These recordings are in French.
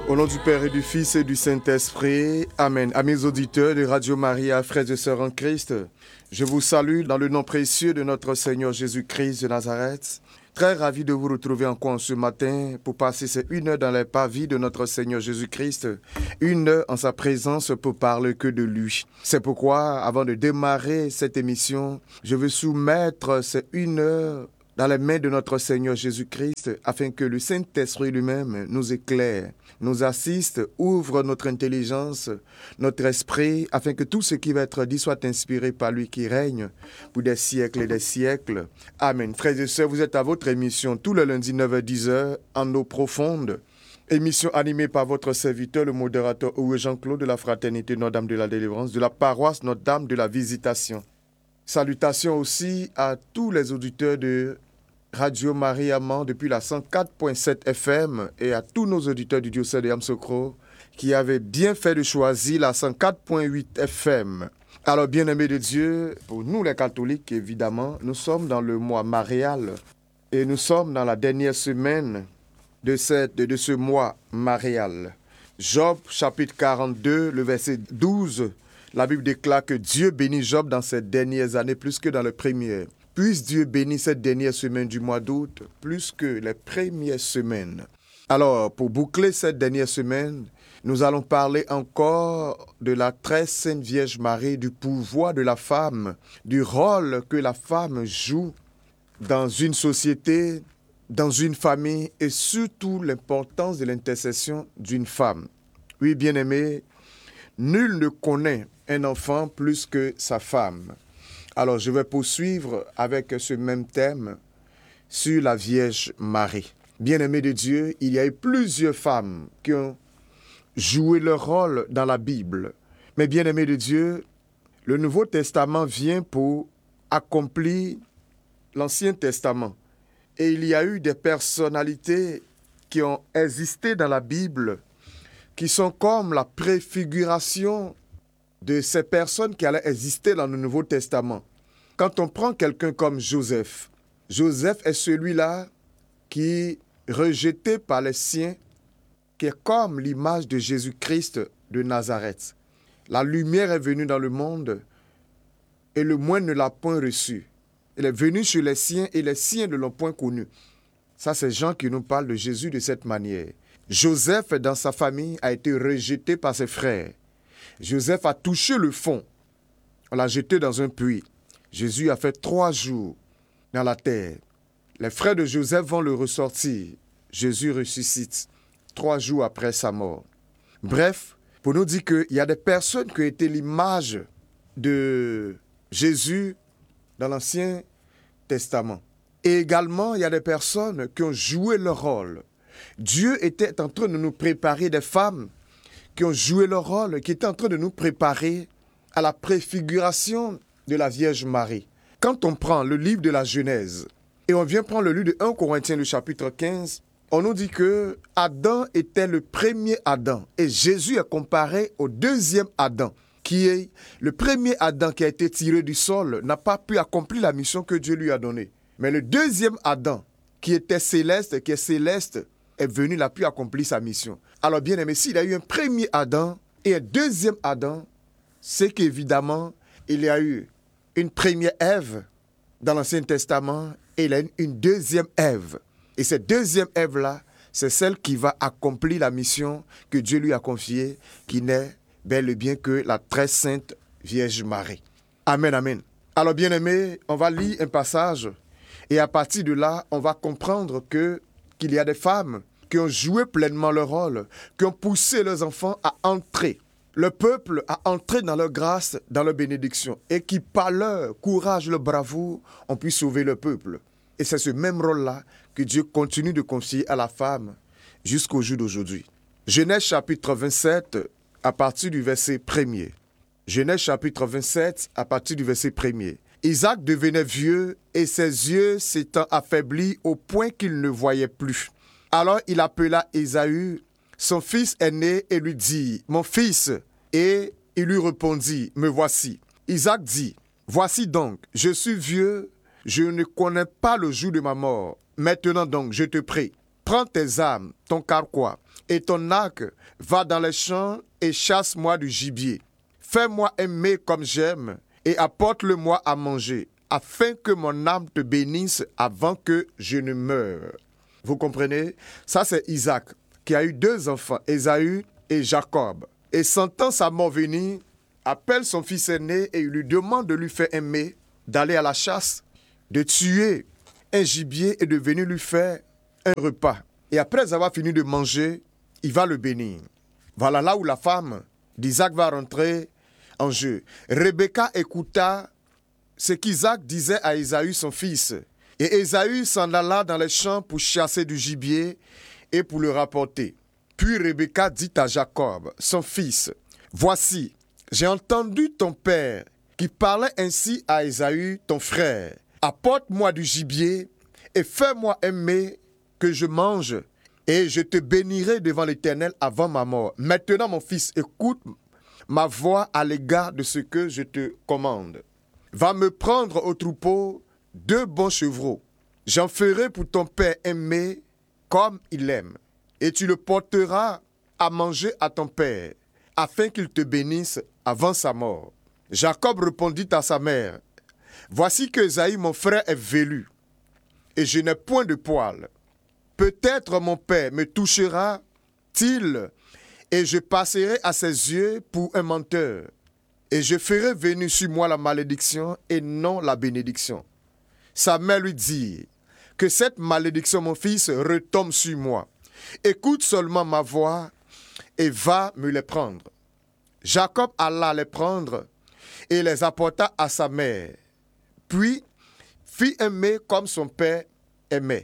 Au nom du Père et du Fils et du Saint-Esprit, Amen. Amis auditeurs de Radio Maria, frères et sœurs en Christ, je vous salue dans le nom précieux de notre Seigneur Jésus-Christ de Nazareth. Très ravi de vous retrouver encore ce matin pour passer ces 1 heure dans les parvis de notre Seigneur Jésus-Christ, 1 heure en sa présence pour parler que de lui. C'est pourquoi, avant de démarrer cette émission, je veux soumettre ces 1 heure dans les mains de notre Seigneur Jésus-Christ, afin que le Saint-Esprit lui-même nous éclaire, nous assiste, ouvre notre intelligence, notre esprit, afin que tout ce qui va être dit soit inspiré par lui qui règne pour des siècles et des siècles. Amen. Frères et sœurs, vous êtes à votre émission tous les lundis 9h-10h en eau profonde. Émission animée par votre serviteur, le modérateur Jean-Claude de la Fraternité Notre-Dame de la Délivrance, de la paroisse Notre-Dame de la Visitation. Salutations aussi à tous les auditeurs de Radio Maria Mans depuis la 104.7 FM et à tous nos auditeurs du diocèse de Yamoussoukro qui avaient bien fait de choisir la 104.8 FM. Alors, bien-aimés de Dieu, pour nous les catholiques, évidemment, nous sommes dans le mois marial et nous sommes dans la dernière semaine de ce mois marial. Job, chapitre 42, le verset 12, la Bible déclare que Dieu bénit Job dans ces dernières années plus que dans les premières. Puisse Dieu bénir cette dernière semaine du mois d'août plus que les premières semaines. Alors, pour boucler cette dernière semaine, nous allons parler encore de la très sainte Vierge Marie, du pouvoir de la femme, du rôle que la femme joue dans une société, dans une famille et surtout l'importance de l'intercession d'une femme. Oui, bien-aimé, nul ne connaît un enfant plus que sa femme. Alors, je vais poursuivre avec ce même thème sur la Vierge Marie. Bien-aimés de Dieu, il y a eu plusieurs femmes qui ont joué leur rôle dans la Bible. Mais bien-aimés de Dieu, le Nouveau Testament vient pour accomplir l'Ancien Testament. Et il y a eu des personnalités qui ont existé dans la Bible, qui sont comme la préfiguration de ces personnes qui allaient exister dans le Nouveau Testament. Quand on prend quelqu'un comme Joseph, Joseph est celui-là qui, rejeté par les siens, qui est comme l'image de Jésus-Christ de Nazareth. La lumière est venue dans le monde et le moins ne l'a point reçu. Elle est venue chez les siens et les siens ne l'ont point connu. Ça, c'est Jean qui nous parle de Jésus de cette manière. Joseph, dans sa famille, a été rejeté par ses frères. Joseph a touché le fond. On l'a jeté dans un puits. Jésus a fait 3 jours dans la terre. Les frères de Joseph vont le ressortir. Jésus ressuscite 3 jours après sa mort. Bref, pour nous dire qu'il y a des personnes qui ont été l'image de Jésus dans l'Ancien Testament. Et également, il y a des personnes qui ont joué leur rôle. Dieu était en train de nous préparer des femmes qui ont joué leur rôle, qui étaient en train de nous préparer à la préfiguration de la Vierge Marie. Quand on prend le livre de la Genèse et on vient prendre le livre de 1 Corinthiens, le chapitre 15, on nous dit que Adam était le premier Adam et Jésus est comparé au deuxième Adam, qui est le premier Adam qui a été tiré du sol, n'a pas pu accomplir la mission que Dieu lui a donnée. Mais le deuxième Adam, qui était céleste, qui est céleste, est venu, il a pu accomplir sa mission. Alors bien aimé, s'il y a eu un premier Adam et un deuxième Adam, c'est qu'évidemment, il y a eu une première Ève dans l'Ancien Testament et il y a une deuxième Ève. Et cette deuxième Ève-là, c'est celle qui va accomplir la mission que Dieu lui a confiée, qui n'est bel et bien que la très sainte Vierge Marie. Amen, amen. Alors bien aimé, on va lire un passage et à partir de là, on va comprendre qu'il y a des femmes qui ont joué pleinement leur rôle, qui ont poussé leurs enfants à entrer, le peuple à entrer dans leur grâce, dans leur bénédiction, et qui, par leur courage, leur bravoure, ont pu sauver le peuple. Et c'est ce même rôle-là que Dieu continue de confier à la femme jusqu'au jour d'aujourd'hui. Genèse chapitre 27, à partir du verset 1er. Genèse chapitre 27, à partir du verset 1er. Isaac devenait vieux et ses yeux s'étant affaiblis au point qu'il ne voyait plus. Alors il appela Ésaü, son fils aîné, et lui dit, « Mon fils !» Et il lui répondit, « Me voici. » Isaac dit, « Voici donc, je suis vieux, je ne connais pas le jour de ma mort. Maintenant donc, je te prie, prends tes armes, ton carquois et ton arc, va dans les champs et chasse-moi du gibier. Fais-moi aimer comme j'aime et apporte-le-moi à manger, afin que mon âme te bénisse avant que je ne meure. Vous comprenez? Ça, c'est Isaac qui a eu 2 enfants, Ésaü et Jacob. Et sentant sa mort venir, appelle son fils aîné et il lui demande de lui faire aimer, d'aller à la chasse, de tuer un gibier et de venir lui faire un repas. Et après avoir fini de manger, il va le bénir. Voilà là où la femme d'Isaac va rentrer en jeu. Rebecca écouta ce qu'Isaac disait à Ésaü, son fils. Et Ésaü s'en alla dans les champs pour chasser du gibier et pour le rapporter. Puis Rebecca dit à Jacob, son fils, « Voici, j'ai entendu ton père qui parlait ainsi à Ésaü, ton frère. Apporte-moi du gibier et fais-moi aimer que je mange, et je te bénirai devant l'Éternel avant ma mort. Maintenant, mon fils, écoute ma voix à l'égard de ce que je te commande. Va me prendre au troupeau 2 bons chevreaux. J'en ferai pour ton père aimé comme il aime, et tu le porteras à manger à ton père, afin qu'il te bénisse avant sa mort. » Jacob répondit à sa mère, « Voici que Ésaü, mon frère, est velu, et je n'ai point de poil. Peut-être mon père me touchera-t-il, et je passerai à ses yeux pour un menteur, et je ferai venir sur moi la malédiction et non la bénédiction. » Sa mère lui dit, « Que cette malédiction, mon fils, retombe sur moi. Écoute seulement ma voix et va me les prendre. » Jacob alla les prendre et les apporta à sa mère, puis fit aimer comme son père aimait.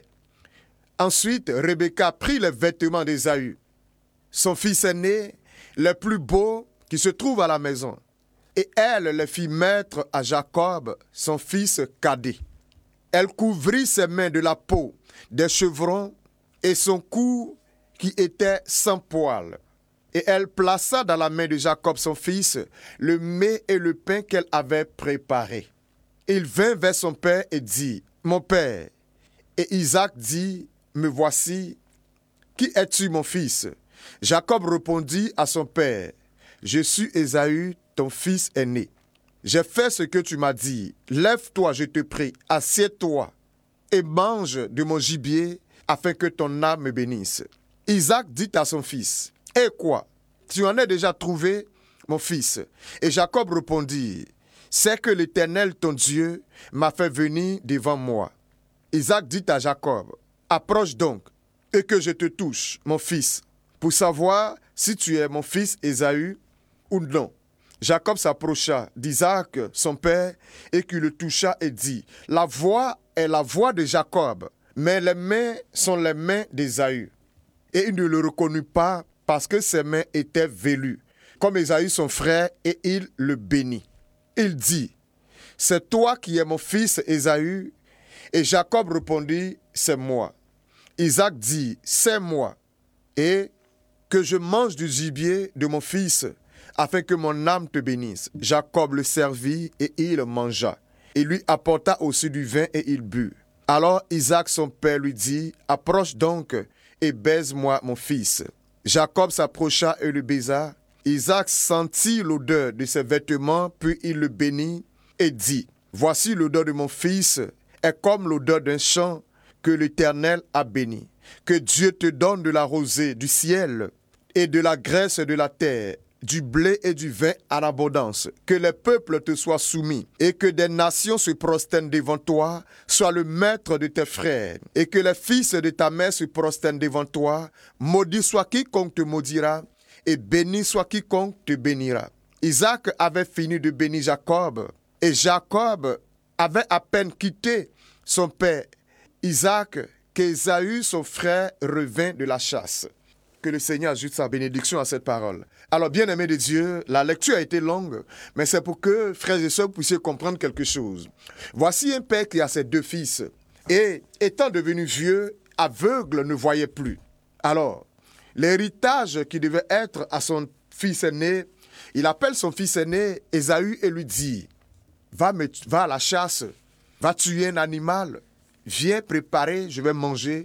Ensuite, Rebecca prit les vêtements d'Ésaü, son fils aîné, le plus beau qui se trouve à la maison, et elle les fit mettre à Jacob, son fils cadet. Elle couvrit ses mains de la peau des chevrons et son cou qui était sans poil. Et elle plaça dans la main de Jacob, son fils, le mets et le pain qu'elle avait préparé. Il vint vers son père et dit, « Mon père. » Et Isaac dit, « Me voici. Qui es-tu, mon fils? » Jacob répondit à son père, « Je suis Ésaü, ton fils aîné. J'ai fait ce que tu m'as dit. Lève-toi, je te prie, assieds-toi et mange de mon gibier afin que ton âme me bénisse. » Isaac dit à son fils, « Eh quoi? Tu en as déjà trouvé, mon fils? » Et Jacob répondit, « C'est que l'Éternel, ton Dieu, m'a fait venir devant moi. » Isaac dit à Jacob, « Approche donc, et que je te touche, mon fils, pour savoir si tu es mon fils Ésaü ou non. » Jacob s'approcha d'Isaac, son père, et qui le toucha et dit, « La voix est la voix de Jacob, mais les mains sont les mains d'Ésaü. » Et il ne le reconnut pas parce que ses mains étaient velues, comme Ésaü son frère, et il le bénit. Il dit, « C'est toi qui es mon fils Ésaü. » Et Jacob répondit, « C'est moi. » Isaac dit, « C'est moi, et que je mange du gibier de mon fils, afin que mon âme te bénisse. » Jacob le servit, et il mangea. Il lui apporta aussi du vin, et il but. Alors Isaac son père lui dit, « Approche donc, et baise-moi mon fils. » Jacob s'approcha et le baisa. Isaac sentit l'odeur de ses vêtements, puis il le bénit et dit, « Voici l'odeur de mon fils, est comme l'odeur d'un champ que l'Éternel a béni. Que Dieu te donne de la rosée du ciel et de la graisse de la terre, du blé et du vin en abondance. Que les peuples te soient soumis et que des nations se prosternent devant toi. Sois le maître de tes frères et que les fils de ta mère se prosternent devant toi. Maudit soit quiconque te maudira et béni soit quiconque te bénira. » Isaac avait fini de bénir Jacob et Jacob avait à peine quitté son père Isaac qu'Ésaü, son frère, revint de la chasse. Que le Seigneur ajoute sa bénédiction à cette parole. Alors, bien-aimés de Dieu, la lecture a été longue, mais c'est pour que, frères et sœurs, vous puissiez comprendre quelque chose. Voici un père qui a ses 2 fils, et étant devenu vieux, aveugle, ne voyait plus. Alors, l'héritage qui devait être à son fils aîné, il appelle son fils aîné, Ésaü, et lui dit, va à la chasse, va tuer un animal, viens préparer, je vais manger,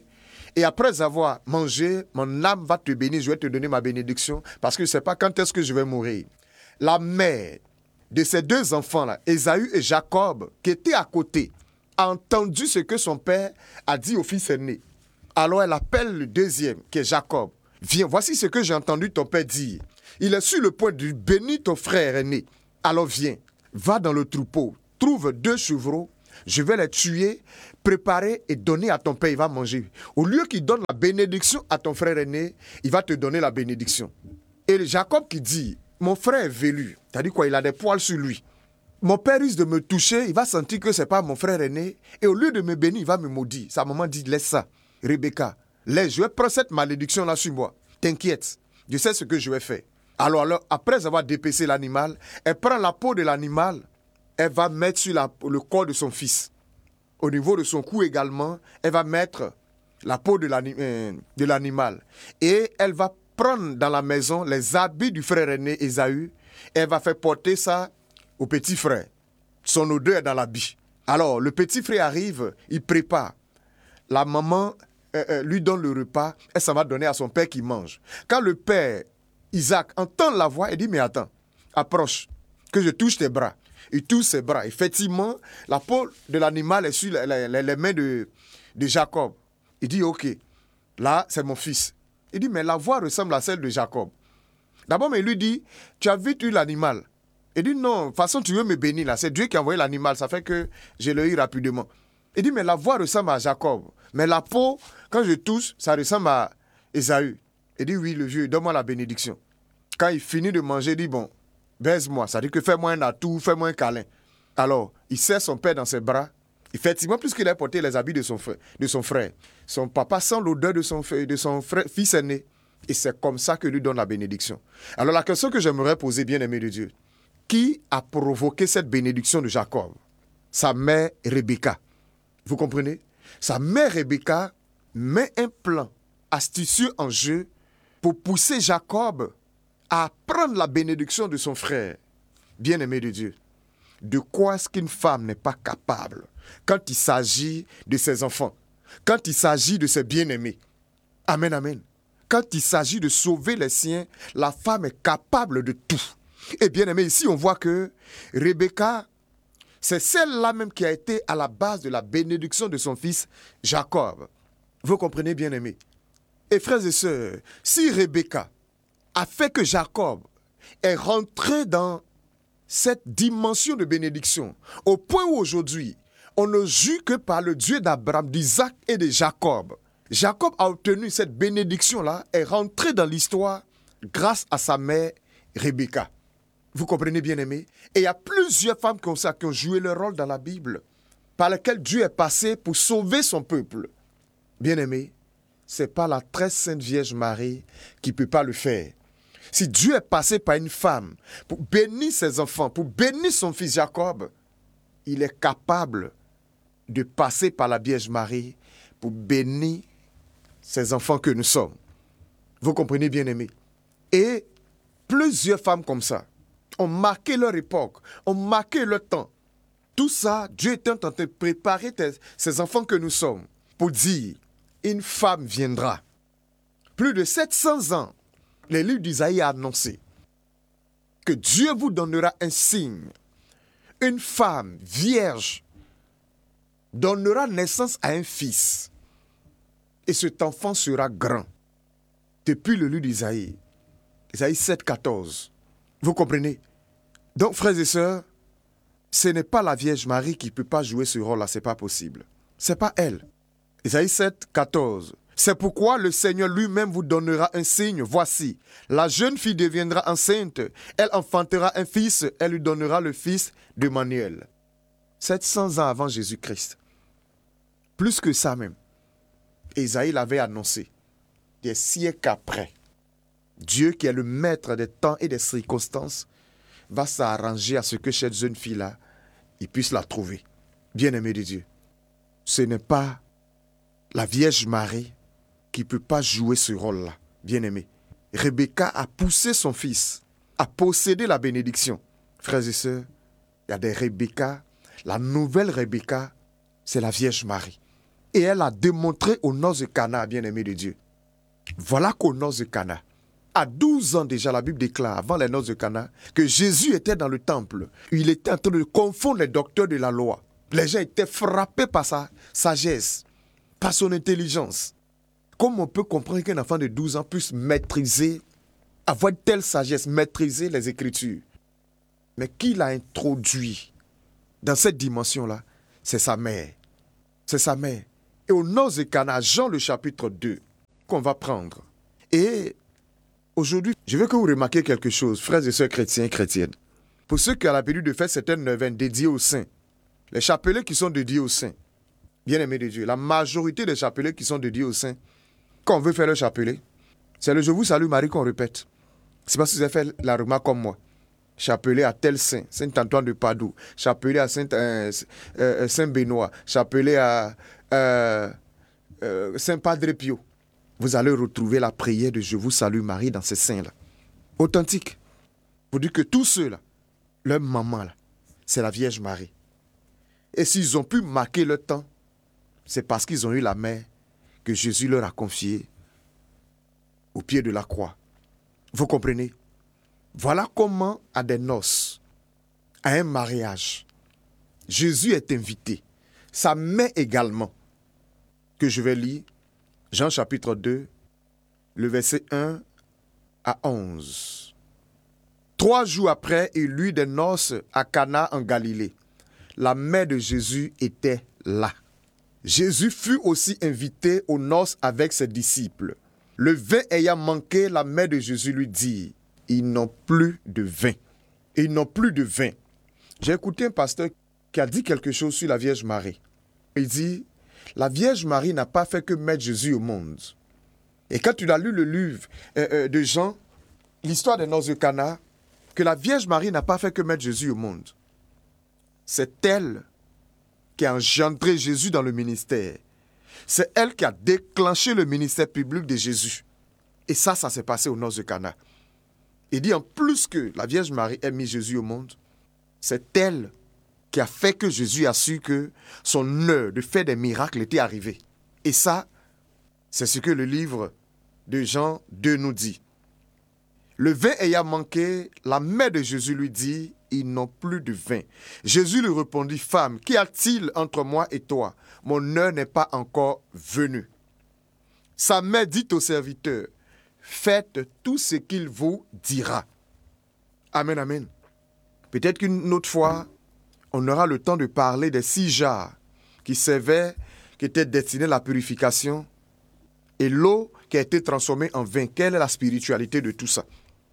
Et après avoir mangé, mon âme va te bénir, je vais te donner ma bénédiction, parce que je ne sais pas quand est-ce que je vais mourir. La mère de ces deux enfants-là, Ésaü et Jacob, qui étaient à côté, a entendu ce que son père a dit au fils aîné. Alors elle appelle le deuxième, qui est Jacob. Viens, voici ce que j'ai entendu ton père dire. Il est sur le point de bénir ton frère aîné. Alors viens, va dans le troupeau, trouve 2 chevreaux, je vais les tuer, préparer et donner à ton père, il va manger. Au lieu qu'il donne la bénédiction à ton frère aîné, il va te donner la bénédiction. Et Jacob qui dit, mon frère est velu, c'est-à-dire quoi, il a des poils sur lui. Mon père risque de me toucher, il va sentir que ce n'est pas mon frère aîné, et au lieu de me bénir, il va me maudire. Sa maman dit, laisse ça, Rebecca, laisse, je vais prendre cette malédiction-là sur moi. T'inquiète, je sais ce que je vais faire. Alors, après avoir dépecé l'animal, elle prend la peau de l'animal, elle va mettre sur le corps de son fils. Au niveau de son cou également, elle va mettre la peau de l'animal. Et elle va prendre dans la maison les habits du frère aîné Ésaü. Elle va faire porter ça au petit frère. Son odeur est dans l'habit. Alors, le petit frère arrive, il prépare. La maman lui donne le repas, elle s'en va donner à son père qui mange. Quand le père, Isaac, entend la voix, il dit, mais attends, approche, que je touche tes bras. Il touche ses bras. Effectivement, la peau de l'animal est sur les mains de Jacob. Il dit, ok, là, c'est mon fils. Il dit, mais la voix ressemble à celle de Jacob. D'abord, mais il lui dit, tu as vu l'animal? Il dit, non, de toute façon, tu veux me bénir là. C'est Dieu qui a envoyé l'animal, ça fait que je l'ai eu rapidement. Il dit, mais la voix ressemble à Jacob. Mais la peau, quand je touche, ça ressemble à Ésaü. Il dit, oui, le vieux, donne-moi la bénédiction. Quand il finit de manger, il dit, bon, baise-moi. Ça dit que fais-moi un atout, fais-moi un câlin. Alors, il serre son père dans ses bras. Effectivement, puisqu'il a porté les habits de son frère, son papa sent l'odeur de son fils aîné. Et c'est comme ça que lui donne la bénédiction. Alors, la question que j'aimerais poser, bien-aimé de Dieu, qui a provoqué cette bénédiction de Jacob? Sa mère Rebecca. Vous comprenez? Sa mère Rebecca met un plan astucieux en jeu pour pousser Jacob à prendre la bénédiction de son frère. Bien-aimé de Dieu, de quoi est-ce qu'une femme n'est pas capable quand il s'agit de ses enfants, quand il s'agit de ses bien-aimés? Amen, amen. Quand il s'agit de sauver les siens, la femme est capable de tout. Et bien aimé, ici on voit que Rebecca, c'est celle-là même qui a été à la base de la bénédiction de son fils Jacob. Vous comprenez, bien aimé? Et frères et sœurs, si Rebecca a fait que Jacob est rentré dans cette dimension de bénédiction, au point où aujourd'hui, on ne jure que par le Dieu d'Abraham, d'Isaac et de Jacob. Jacob a obtenu cette bénédiction-là, est rentré dans l'histoire grâce à sa mère Rebecca. Vous comprenez, bien aimé? Et il y a plusieurs femmes comme ça qui ont joué leur rôle dans la Bible, par lesquelles Dieu est passé pour sauver son peuple. Bien aimé, ce n'est pas la très sainte Vierge Marie qui ne peut pas le faire. Si Dieu est passé par une femme pour bénir ses enfants, pour bénir son fils Jacob, il est capable de passer par la Vierge Marie pour bénir ses enfants que nous sommes. Vous comprenez, bien aimé? Et plusieurs femmes comme ça ont marqué leur époque, ont marqué leur temps. Tout ça, Dieu est en train de préparer ces enfants que nous sommes pour dire, une femme viendra. Plus de 700 ans, le livre d'Isaïe a annoncé que Dieu vous donnera un signe. Une femme vierge donnera naissance à un fils. Et cet enfant sera grand. Depuis le livre d'Isaïe, Isaïe 7, 14. Vous comprenez? Donc, frères et sœurs, ce n'est pas la Vierge Marie qui ne peut pas jouer ce rôle-là, ce n'est pas possible. Ce n'est pas elle. Isaïe 7, 14. C'est pourquoi le Seigneur lui-même vous donnera un signe. Voici, la jeune fille deviendra enceinte. Elle enfantera un fils. Elle lui donnera le fils d'Emmanuel. 700 ans avant Jésus-Christ. Plus que ça même. Isaïe l'avait annoncé. Des siècles après. Dieu qui est le maître des temps et des circonstances va s'arranger à ce que cette jeune fille-là, il puisse la trouver. Bien-aimé de Dieu. Ce n'est pas la Vierge Marie qui ne peut pas jouer ce rôle-là. Bien-aimé. Rebecca a poussé son fils à posséder la bénédiction. Frères et sœurs, il y a des Rebecca. La nouvelle Rebecca, c'est la Vierge Marie. Et elle a démontré aux noces de Cana, bien-aimé de Dieu. Voilà qu'aux noces de Cana, à 12 ans déjà, la Bible déclare, avant les noces de Cana, que Jésus était dans le temple. Il était en train de confondre les docteurs de la loi. Les gens étaient frappés par sa sagesse, par son intelligence. Comment on peut comprendre qu'un enfant de 12 ans puisse maîtriser, avoir une telle sagesse, maîtriser les Écritures? Mais qui l'a introduit dans cette dimension-là? C'est sa mère. C'est sa mère. Et aux noces de Cana, Jean le chapitre 2, qu'on va prendre. Et aujourd'hui, je veux que vous remarquiez quelque chose, frères et sœurs chrétiens et chrétiennes. Pour ceux qui ont l'habitude de faire certaines neuvaines dédiées aux saints, les chapelets qui sont dédiés aux saints, bien-aimés de Dieu, la majorité des chapelets qui sont dédiés aux saints, quand on veut faire le chapelet, c'est le Je vous salue Marie qu'on répète. C'est parce que vous avez fait la remarque comme moi. Chapelet à tel saint, Saint-Antoine de Padoue, chapelet à Saint-Benoît, chapelet à Saint-Padre Pio. Vous allez retrouver la prière de Je vous salue Marie dans ces saints-là. Authentique. Vous dites que tous ceux-là, leur maman, là, c'est la Vierge Marie. Et s'ils ont pu marquer le temps, c'est parce qu'ils ont eu la mère que Jésus leur a confiée au pied de la croix. Vous comprenez? Voilà comment, à des noces, à un mariage, Jésus est invité. Sa mère également, que je vais lire, Jean chapitre 2, le verset 1 à 11. 3 jours après, il eut des noces à Cana en Galilée. La mère de Jésus était là. Jésus fut aussi invité aux noces avec ses disciples. Le vin ayant manqué, la mère de Jésus lui dit, « Ils n'ont plus de vin. » Ils n'ont plus de vin. J'ai écouté un pasteur qui a dit quelque chose sur la Vierge Marie. Il dit, la Vierge Marie n'a pas fait que mettre Jésus au monde. Et quand tu as lu le livre de Jean, l'histoire des noces de Cana, que la Vierge Marie n'a pas fait que mettre Jésus au monde. C'est elle qui a engendré Jésus dans le ministère. C'est elle qui a déclenché le ministère public de Jésus. Et ça s'est passé aux noces de Cana. Il dit en plus que la Vierge Marie ait mis Jésus au monde, c'est elle qui a fait que Jésus a su que son heure de faire des miracles était arrivée. Et ça, c'est ce que le livre de Jean 2 nous dit. Le vin ayant manqué, la mère de Jésus lui dit, « Ils n'ont plus de vin. » Jésus lui répondit, « Femme, qu'y a-t-il entre moi et toi? Mon heure n'est pas encore venue. » Sa mère dit au serviteur, « Faites tout ce qu'il vous dira. » Amen, amen. Peut-être qu'une autre fois, on aura le temps de parler des 6 jarres qui servaient, qui étaient destinés à la purification, et l'eau qui a été transformée en vin. Quelle est la spiritualité de tout ça?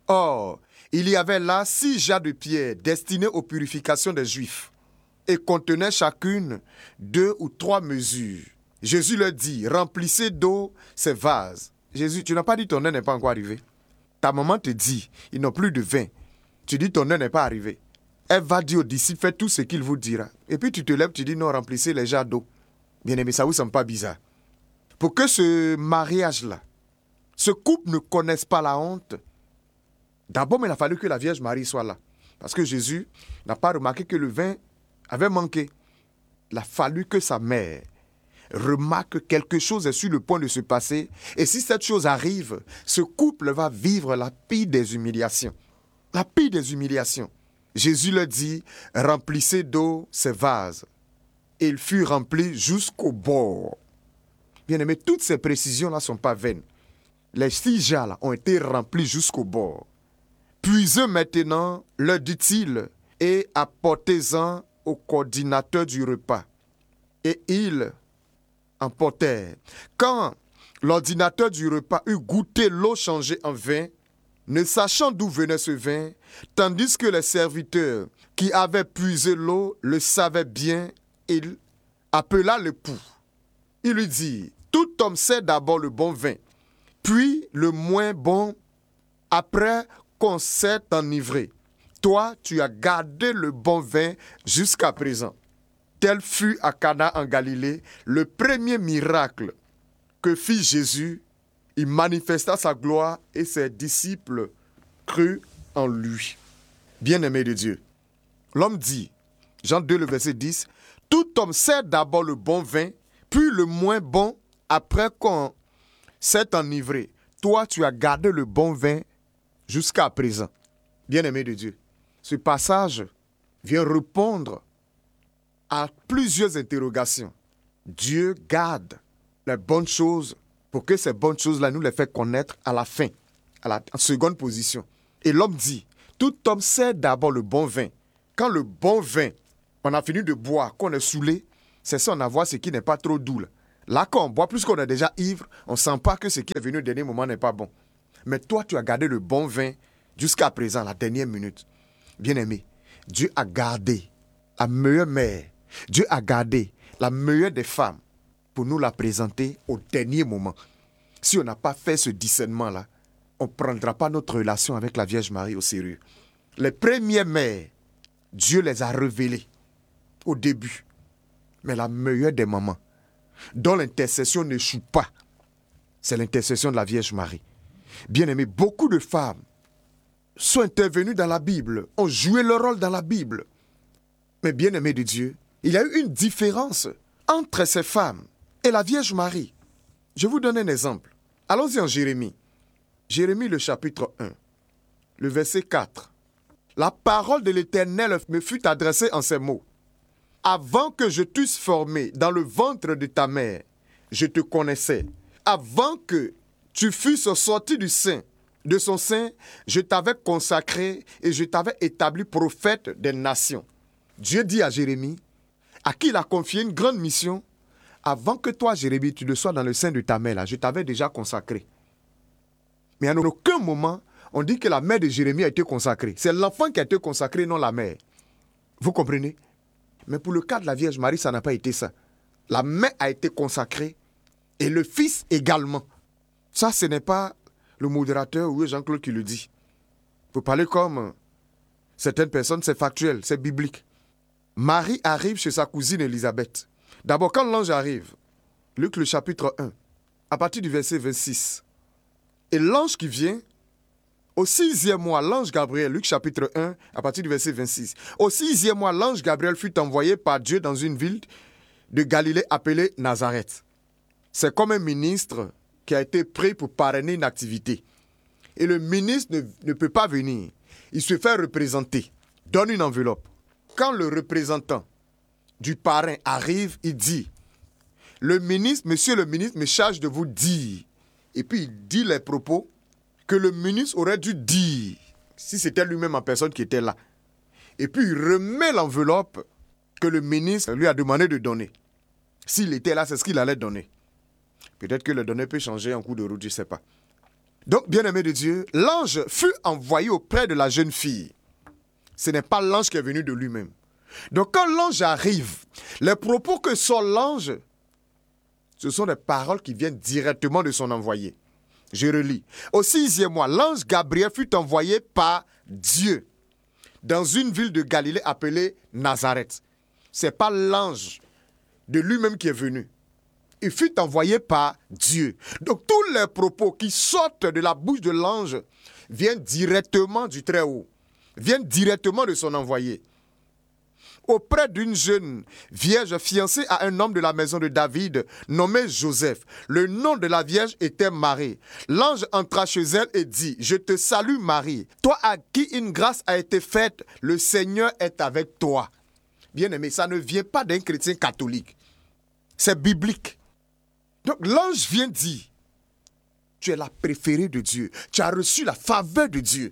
Or, il y avait là 6 jarres de pierre destinées aux purifications des Juifs et contenaient chacune 2 ou 3 mesures. Jésus leur dit, remplissez d'eau ces vases. Jésus, tu n'as pas dit ton heure n'est pas encore arrivée. Ta maman te dit, ils n'ont plus de vin. Tu dis ton heure n'est pas arrivée. Elle va dire aux disciples, faites tout ce qu'il vous dira. Et puis tu te lèves, tu dis, non, remplissez les jarres d'eau. Bien aimé, ça vous semble pas bizarre? Pour que ce mariage-là, ce couple ne connaisse pas la honte, d'abord, il a fallu que la Vierge Marie soit là. Parce que Jésus n'a pas remarqué que le vin avait manqué. Il a fallu que sa mère remarque que quelque chose est sur le point de se passer. Et si cette chose arrive, ce couple va vivre la pire des humiliations. La pire des humiliations. Jésus leur dit, remplissez d'eau ces vases. Et il fut rempli jusqu'au bord. Bien aimé, toutes ces précisions-là ne sont pas vaines. Les 6 jarres ont été remplis jusqu'au bord. Puisez maintenant, leur dit-il, et apportez-en au coordinateur du repas. Et ils emportèrent. Quand l'ordinateur du repas eut goûté l'eau changée en vin, ne sachant d'où venait ce vin, tandis que les serviteurs qui avaient puisé l'eau le savaient bien, il appela l'époux. Il lui dit, tout homme sait d'abord le bon vin, puis le moins bon, après qu'on s'est enivré. Toi, tu as gardé le bon vin jusqu'à présent. Tel fut à Cana en Galilée le premier miracle que fit Jésus. Il manifesta sa gloire et ses disciples crurent en lui. Bien-aimé de Dieu, l'homme dit, Jean 2, le verset 10, « Tout homme sait d'abord le bon vin, puis le moins bon après qu'on s'est enivré. Toi, tu as gardé le bon vin jusqu'à présent. Bien-aimé de Dieu, ce passage vient répondre à plusieurs interrogations. Dieu garde les bonnes choses pour que ces bonnes choses-là nous les fait connaître à la fin, en seconde position. Et l'homme dit, tout homme sait d'abord le bon vin. Quand le bon vin, on a fini de boire, qu'on est saoulé, c'est ça, on a voir ce qui n'est pas trop doux. Là, quand on boit, plus qu'on est déjà ivre, on ne sent pas que ce qui est venu au dernier moment n'est pas bon. Mais toi, tu as gardé le bon vin jusqu'à présent, la dernière minute. Bien-aimé, Dieu a gardé la meilleure mère. Dieu a gardé la meilleure des femmes pour nous la présenter au dernier moment. Si on n'a pas fait ce discernement-là, on ne prendra pas notre relation avec la Vierge Marie au sérieux. Les premières mères, Dieu les a révélées au début. Mais la meilleure des mamans, dont l'intercession n'échoue pas, c'est l'intercession de la Vierge Marie. Bien-aimé, beaucoup de femmes sont intervenues dans la Bible, ont joué leur rôle dans la Bible. Mais bien-aimé de Dieu, il y a eu une différence entre ces femmes et la Vierge Marie. Je vous donne un exemple. Allons-y en Jérémie. Jérémie, le chapitre 1, le verset 4. La parole de l'Éternel me fut adressée en ces mots. Avant que je t'eusse formé dans le ventre de ta mère, je te connaissais. Avant que tu fusses sorti de son sein, je t'avais consacré et je t'avais établi prophète des nations. Dieu dit à Jérémie, à qui il a confié une grande mission, avant que toi, Jérémie, tu ne sois dans le sein de ta mère, là, je t'avais déjà consacré. Mais à aucun moment, on dit que la mère de Jérémie a été consacrée. C'est l'enfant qui a été consacré, non la mère. Vous comprenez? Mais pour le cas de la Vierge Marie, ça n'a pas été ça. La mère a été consacrée et le fils également. Ça, ce n'est pas le modérateur ou Jean-Claude qui le dit. Vous parlez comme certaines personnes, c'est factuel, c'est biblique. Marie arrive chez sa cousine Élisabeth. D'abord, quand l'ange arrive, Luc le chapitre 1, à partir du verset 26, et l'ange qui vient, au 6e mois, l'ange Gabriel, Luc chapitre 1, à partir du verset 26, au 6e mois, l'ange Gabriel fut envoyé par Dieu dans une ville de Galilée appelée Nazareth. C'est comme un ministre qui a été pris pour parrainer une activité. Et le ministre ne peut pas venir. Il se fait représenter, donne une enveloppe. Quand le représentant du parrain arrive, il dit, monsieur le ministre me charge de vous dire. Et puis il dit les propos que le ministre aurait dû dire, si c'était lui-même en personne qui était là. Et puis il remet l'enveloppe que le ministre lui a demandé de donner. S'il était là, c'est ce qu'il allait donner. Peut-être que le donné peut changer en cours de route, je ne sais pas. Donc, bien-aimé de Dieu, l'ange fut envoyé auprès de la jeune fille. Ce n'est pas l'ange qui est venu de lui-même. Donc, quand l'ange arrive, les propos que sort l'ange, ce sont des paroles qui viennent directement de son envoyé. Je relis. Au 6e mois, l'ange Gabriel fut envoyé par Dieu dans une ville de Galilée appelée Nazareth. Ce n'est pas l'ange de lui-même qui est venu. Il fut envoyé par Dieu. Donc tous les propos qui sortent de la bouche de l'ange viennent directement du Très-Haut, viennent directement de son envoyé. Auprès d'une jeune vierge fiancée à un homme de la maison de David, nommé Joseph. Le nom de la vierge était Marie. L'ange entra chez elle et dit, « Je te salue Marie, toi à qui une grâce a été faite, le Seigneur est avec toi. » Bien-aimé, ça ne vient pas d'un chrétien catholique. C'est biblique. Donc l'ange vient dire, tu es la préférée de Dieu. Tu as reçu la faveur de Dieu.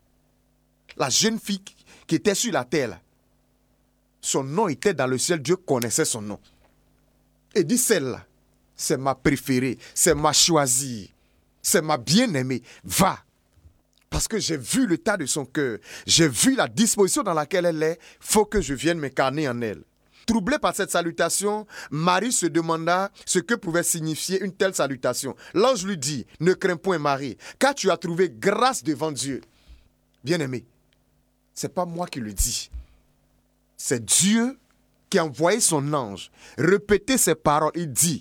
La jeune fille qui était sur la terre, là, son nom était dans le ciel, Dieu connaissait son nom. Et dit, celle-là, c'est ma préférée, c'est ma choisie, c'est ma bien-aimée. Va. Parce que j'ai vu l'état de son cœur, j'ai vu la disposition dans laquelle elle est, il faut que je vienne m'incarner en elle. Troublée par cette salutation, Marie se demanda ce que pouvait signifier une telle salutation. L'ange lui dit, ne crains point Marie, car tu as trouvé grâce devant Dieu. Bien-aimé, ce n'est pas moi qui le dis. C'est Dieu qui a envoyé son ange répéter ces paroles. Il dit,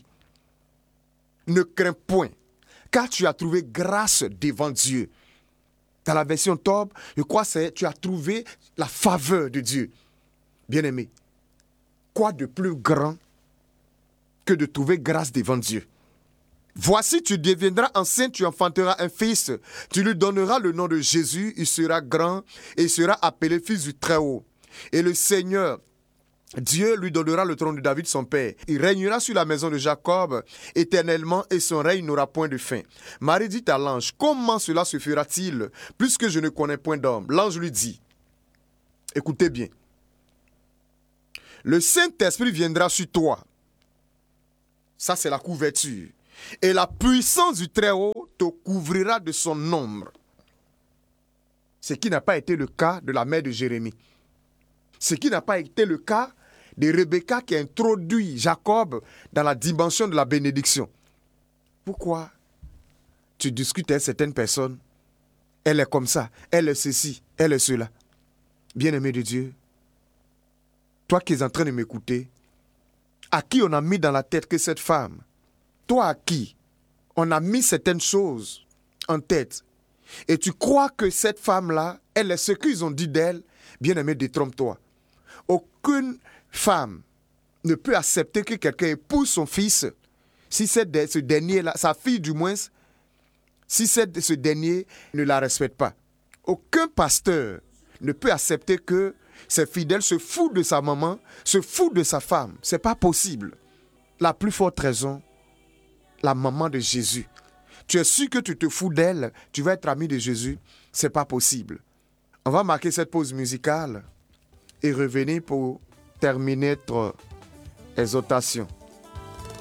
ne crains point, car tu as trouvé grâce devant Dieu. Dans la version Tob, je crois que tu as trouvé la faveur de Dieu. Bien-aimé, quoi de plus grand que de trouver grâce devant Dieu. Voici, tu deviendras enceinte, tu enfanteras un fils. Tu lui donneras le nom de Jésus, il sera grand et il sera appelé fils du Très-Haut. Et le Seigneur, Dieu lui donnera le trône de David, son père. Il régnera sur la maison de Jacob éternellement et son règne n'aura point de fin. Marie dit à l'ange, comment cela se fera-t-il, puisque je ne connais point d'homme? L'ange lui dit, écoutez bien, le Saint-Esprit viendra sur toi. Ça, c'est la couverture. Et la puissance du Très-Haut te couvrira de son ombre. Ce qui n'a pas été le cas de la mère de Jérémie. Ce qui n'a pas été le cas de Rebecca qui a introduit Jacob dans la dimension de la bénédiction. Pourquoi tu discutes avec certaines personnes? Elle est comme ça, elle est ceci, elle est cela. Bien-aimé de Dieu, toi qui es en train de m'écouter, à qui on a mis dans la tête que cette femme, toi à qui on a mis certaines choses en tête, et tu crois que cette femme-là, elle est ce qu'ils ont dit d'elle, bien-aimé, détrompe-toi. Aucune femme ne peut accepter que quelqu'un épouse son fils si ce dernier-là, sa fille du moins, si ce dernier ne la respecte pas. Aucun pasteur ne peut accepter que ses fidèles se foutent de sa maman, se foutent de sa femme. Ce n'est pas possible. La plus forte raison, la maman de Jésus. Tu es sûr que tu te fous d'elle, tu vas être ami de Jésus, ce n'est pas possible. On va marquer cette pause musicale et revenir pour terminer notre exhortation.